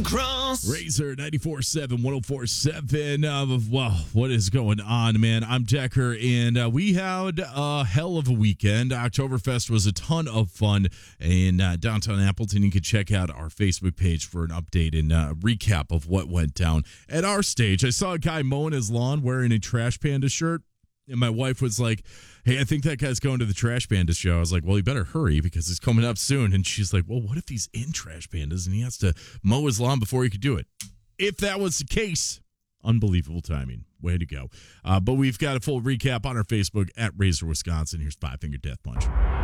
cross. Razor 94.7, 104.7. Well, what is going on, man? I'm Decker, and we had a hell of a weekend. Oktoberfest was a ton of fun in downtown Appleton. You can check out our Facebook page for an update and recap of what went down at our stage. I saw a guy mowing his lawn wearing a Trash Panda shirt. And my wife was like, hey, I think that guy's going to the Trash Panda show. I was like, well, you better hurry because it's coming up soon. And she's like, well, what if he's in Trash Pandas and he has to mow his lawn before he could do it? If that was the case, unbelievable timing. Way to go. But we've got a full recap on our Facebook at Razor Wisconsin. Here's Five Finger Death Punch.